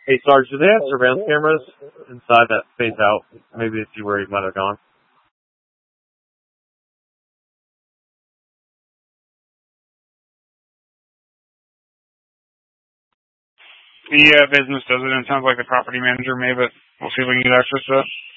Hey, Sarge, do they have surveillance cameras inside that fades out? Maybe to see where he might have gone. The business does it, and it sounds like the property manager may, but we'll see if we can get access to that.